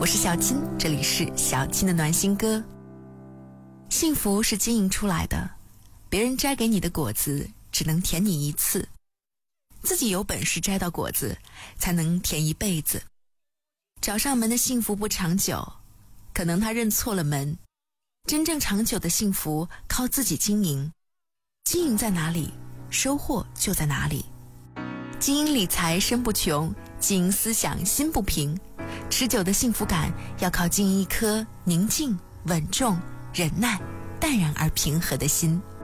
是小青，这里是小青的暖心歌。幸福是经营出来的，别人摘给你的果子只能甜你一次，自己有本事摘到果子才能甜一辈子。找上门的幸福不长久，可能他认错了门。真正长久的幸福靠自己经营，经营在哪里，收获就在哪里。经营理财身不穷，经营思想心不平。持久的幸福感要靠经营一颗宁静、稳重、忍耐、淡然而平和的心。